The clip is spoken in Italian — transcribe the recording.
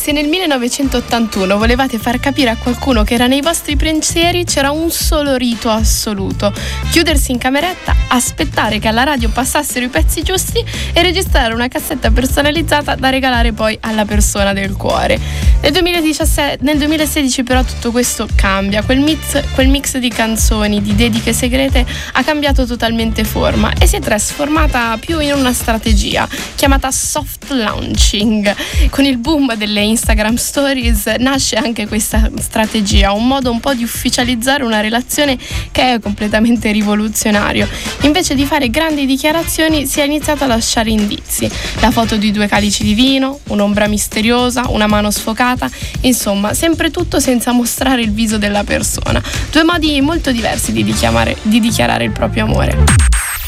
se nel 1981 volevate far capire a qualcuno che era nei vostri pensieri, c'era un solo rito assoluto: chiudersi in cameretta, aspettare che alla radio passassero i pezzi giusti e registrare una cassetta personalizzata da regalare poi alla persona del cuore. Nel 2016 però tutto questo cambia, quel mix di canzoni, di dediche segrete ha cambiato totalmente forma e si è trasformata più in una strategia chiamata soft launching. Con il boom delle Instagram Stories nasce anche questa strategia, un modo un po' di ufficializzare una relazione che è completamente rivoluzionario. Invece di fare grandi dichiarazioni si è iniziato a lasciare indizi: la foto di 2 calici di vino, un'ombra misteriosa, una mano sfocata, insomma sempre tutto senza mostrare il viso della persona. 2 modi molto diversi di dichiarare il proprio amore.